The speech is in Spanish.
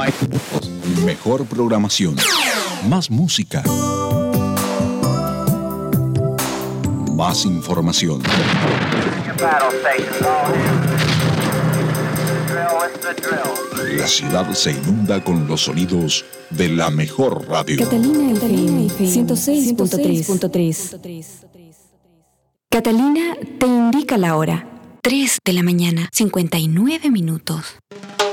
Mejor programación. Más música. Más información. La ciudad se inunda con los sonidos de la mejor radio. Catalina FM 106.3. Catalina te indica la hora. 3 de la mañana, 59 minutos.